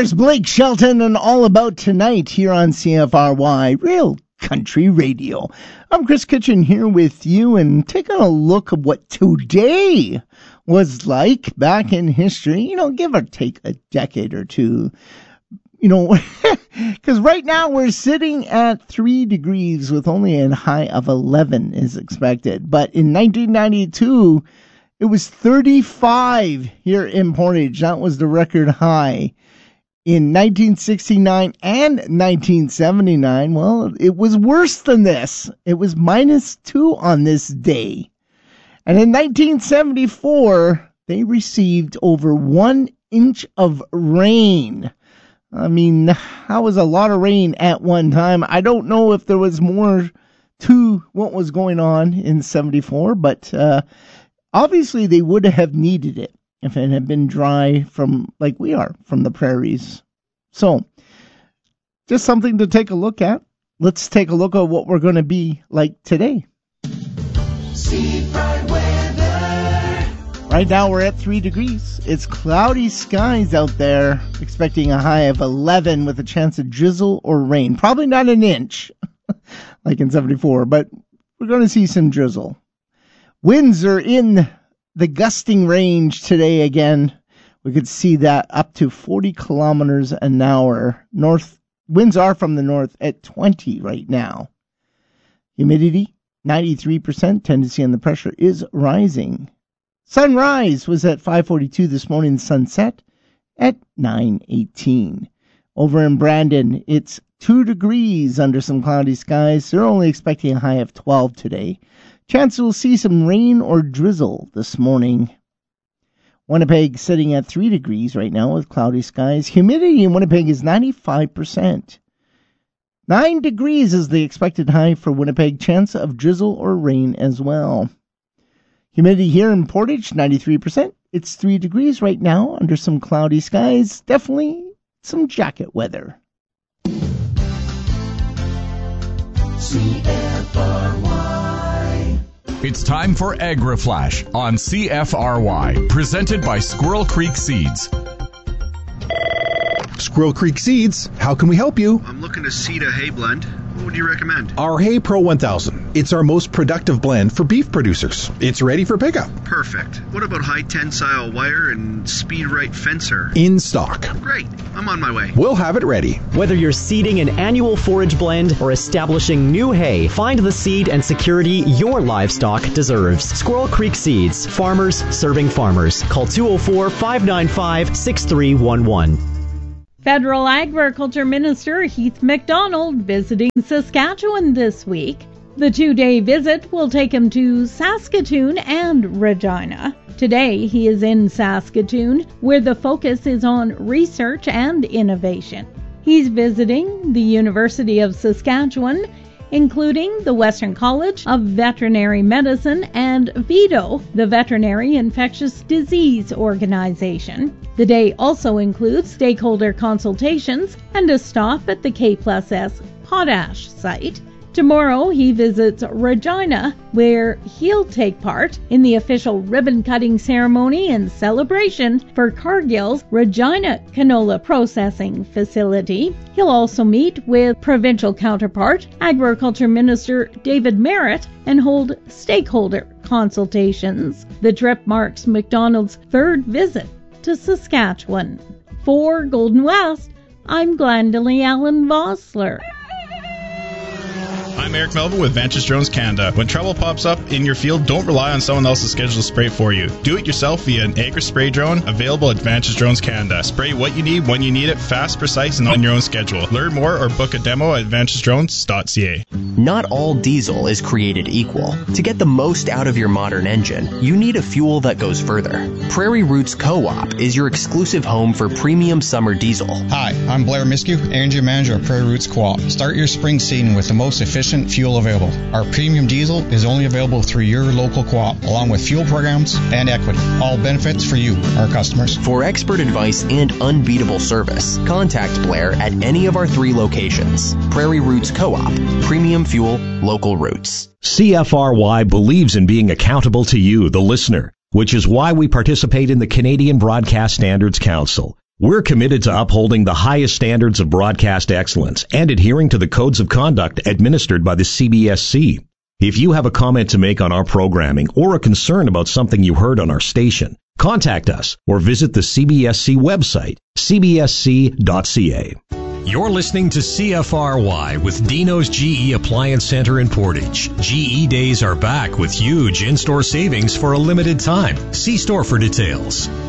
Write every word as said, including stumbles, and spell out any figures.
There's Blake Shelton and All About Tonight here on C F R Y, Real Country Radio. I'm Chris Kitchen here with you and taking a look at what today was like back in history, you know, give or take a decade or two. You know, because right now we're sitting at three degrees with only a high of eleven is expected. But in nineteen ninety-two, it was thirty-five here in Portage. That was the record high. In nineteen sixty-nine and nineteen seventy-nine, well, it was worse than this. It was minus two on this day. And in nineteen seventy-four, they received over one inch of rain. I mean, that was a lot of rain at one time. I don't know if there was more to what was going on in seventy-four, but uh, obviously they would have needed it if it had been dry from, like we are, from the prairies. So, just something to take a look at. Let's take a look at what we're going to be like today. Seafront weather. Right now we're at three degrees. It's cloudy skies out there, expecting a high of eleven with a chance of drizzle or rain. Probably not an inch, like in seventy-four, but we're going to see some drizzle. Winds are in the gusting range today again. We could see that up to forty kilometers an hour. North winds are from the north at twenty right now. Humidity, ninety-three percent. Tendency on the pressure is rising. Sunrise was at five forty-two this morning. Sunset at nine eighteen. Over in Brandon, it's two degrees under some cloudy skies. They're only expecting a high of twelve today. Chance we'll see some rain or drizzle this morning. Winnipeg sitting at three degrees right now with cloudy skies. Humidity in Winnipeg is ninety-five percent. nine degrees is the expected high for Winnipeg. Chance of drizzle or rain as well. Humidity here in Portage, ninety-three percent. It's three degrees right now under some cloudy skies. Definitely some jacket weather. C F R Y. It's time for AgriFlash on C F R Y, presented by Squirrel Creek Seeds. Squirrel Creek Seeds, how can we help you? I'm looking to seed a hay blend. What would you recommend? Our Hay Pro one thousand. It's our most productive blend for beef producers. It's ready for pickup. Perfect. What about high tensile wire and speed right fencer? In stock. Great. I'm on my way. We'll have it ready. Whether you're seeding an annual forage blend or establishing new hay, find the seed and security your livestock deserves. Squirrel Creek Seeds. Farmers serving farmers. Call two oh four, five nine five, six three one one. Federal Agriculture Minister Heath MacDonald visiting Saskatchewan this week. The two-day visit will take him to Saskatoon and Regina. Today, he is in Saskatoon, where the focus is on research and innovation. He's visiting the University of Saskatchewan, including the Western College of Veterinary Medicine and VIDO, the Veterinary Infectious Disease Organization. The day also includes stakeholder consultations and a stop at the K plus S potash site. Tomorrow he visits Regina, where he'll take part in the official ribbon-cutting ceremony and celebration for Cargill's Regina Canola Processing Facility. He'll also meet with provincial counterpart, Agriculture Minister David Merritt, and hold stakeholder consultations. The trip marks MacDonald's third visit to Saskatchewan. For Golden West, I'm Glendalee Allen Vossler. I'm Eric Melvin with Vantage Drones Canada. When trouble pops up in your field, don't rely on someone else's schedule to spray for you. Do it yourself via an Agri Spray drone available at Vantage Drones Canada. Spray what you need, when you need it, fast, precise, and on your own schedule. Learn more or book a demo at vantage drones dot c a. Not all diesel is created equal. To get the most out of your modern engine, you need a fuel that goes further. Prairie Roots Co-op is your exclusive home for premium summer diesel. Hi, I'm Blair Miskew, Energy Manager of Prairie Roots Co-op. Start your spring season with the most efficient fuel available. Our premium diesel is only available through your local co-op, along with fuel programs and equity. All benefits for you, our customers. For expert advice and unbeatable service, contact Blair at any of our three locations. Prairie Roots Co-op. Premium fuel, local roots. C F R Y believes in being accountable to you, the listener, which is why we participate in the Canadian Broadcast Standards Council. We're committed to upholding the highest standards of broadcast excellence and adhering to the codes of conduct administered by the C B S C. If you have a comment to make on our programming or a concern about something you heard on our station, contact us or visit the C B S C website, c b s c dot c a. You're listening to C F R Y with Dino's G E Appliance Center in Portage. G E days are back with huge in-store savings for a limited time. See store for details.